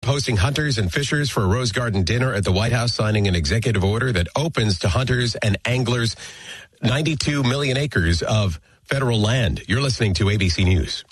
hosting hunters and fishers for a Rose Garden dinner at the White House, signing an executive order that opens to hunters and anglers 92 million acres of federal land. You're listening to ABC News.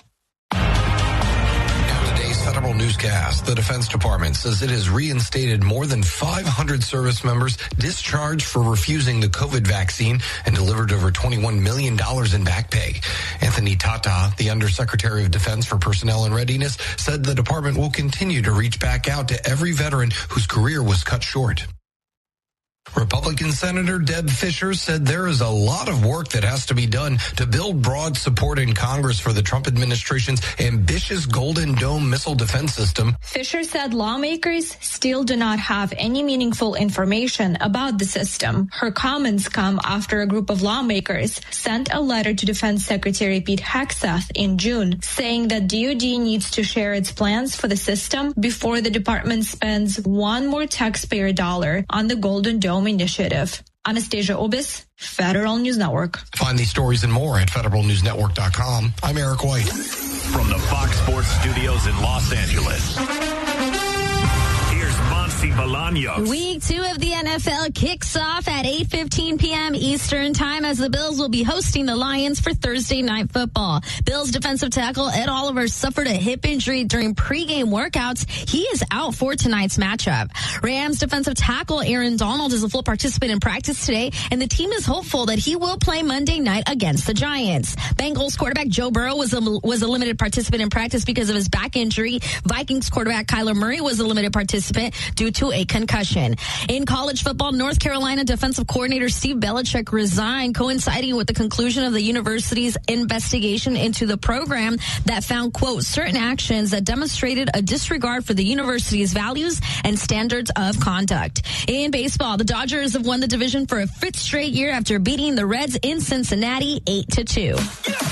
Federal newscast. The Defense Department says it has reinstated more than 500 service members discharged for refusing the COVID vaccine and delivered over $21 million in back pay. Anthony Tata, the Undersecretary of Defense for Personnel and Readiness, said the department will continue to reach back out to every veteran whose career was cut short. Republican Senator Deb Fischer said there is a lot of work that has to be done to build broad support in Congress for the Trump administration's ambitious Golden Dome missile defense system. Fischer said lawmakers still do not have any meaningful information about the system. Her comments come after a group of lawmakers sent a letter to Defense Secretary Pete Hegseth in June, saying that DoD needs to share its plans for the system before the department spends one more taxpayer dollar on the Golden Dome initiative. Anastasia Obis, Federal News Network. Find these stories and more at federalnewsnetwork.com. I'm Eric White. From the Fox Sports Studios in Los Angeles, here's Monty Bolaños. Week 2 of the NFL kicks off at 8:15 p.m. Eastern Time as the Bills will be hosting the Lions for Thursday Night Football. Bills defensive tackle Ed Oliver suffered a hip injury during pregame workouts. He is out for tonight's matchup. Rams defensive tackle Aaron Donald is a full participant in practice today, and the team is hopeful that he will play Monday night against the Giants. Bengals quarterback Joe Burrow was a limited participant in practice because of his back injury. Vikings quarterback Kyler Murray was a limited participant due to a concussion. In college football, North Carolina defensive coordinator Steve Belichick resigned, coinciding with the conclusion of the university's investigation into the program that found, quote, certain actions that demonstrated a disregard for the university's values and standards of conduct. In baseball, the Dodgers have won the division for a 5th straight year after beating the Reds in Cincinnati 8-2.